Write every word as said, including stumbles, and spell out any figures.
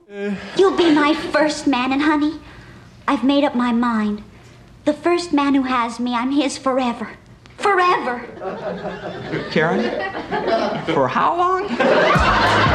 You'll be my first man, and honey, I've made up my mind. The first man who has me, I'm his forever. Forever. Karen? For how long?